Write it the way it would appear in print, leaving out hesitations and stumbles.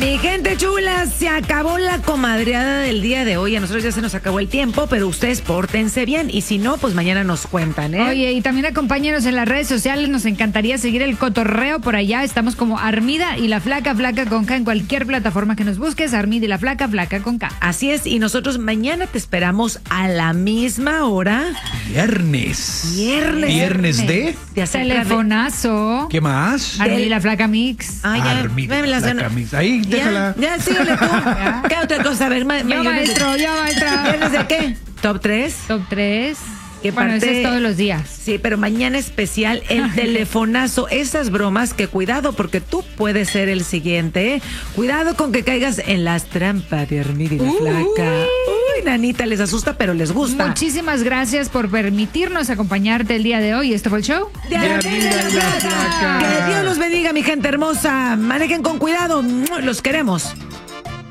Mi gente chula, se acabó la comadreada del día de hoy. A nosotros ya se nos acabó el tiempo, pero ustedes pórtense bien. Y si no, pues mañana nos cuentan, ¿eh? Oye, y también acompáñenos en las redes sociales. Nos encantaría seguir el cotorreo por allá. Estamos como Armida y la Flaca, Flaca con K en cualquier plataforma que nos busques. Armida y la Flaca, Flaca con K. Así es, y nosotros mañana te esperamos a la misma hora. Viernes. Viernes de hacer Telefonazo. ¿Qué más? Armida y la Flaca Mix. Ah, ya. Armida, Ven, la camisa. Ahí, déjala. Ya, síguele tú. ¿Qué otra cosa? A ver, Yo maestro. ¿Viernes de qué? ¿Top 3? Top 3. ¿Qué Bueno, parte? eso es todos los días. Sí, pero mañana especial el telefonazo. Esas bromas que cuidado porque tú puedes ser el siguiente, ¿eh? Cuidado con que caigas en las trampas de Armida y la Flaca. Uy, nanita, les asusta, pero les gusta. Muchísimas gracias por permitirnos acompañarte el día de hoy. ¿Este fue el show? De Armida y la Flaca. Que Dios los bendiga, mi gente hermosa. Manejen con cuidado. Los queremos.